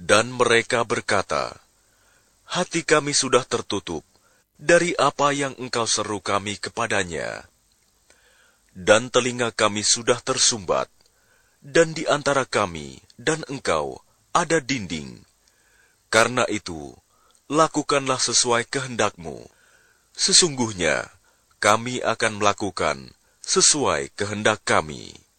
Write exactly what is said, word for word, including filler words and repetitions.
Dan mereka berkata, "Hati kami sudah tertutup dari apa yang engkau seru kami kepadanya. Dan telinga kami sudah tersumbat, dan di antara kami dan engkau ada dinding. Karena itu, lakukanlah sesuai kehendak-Mu. Sesungguhnya, kami akan melakukan sesuai kehendak kami."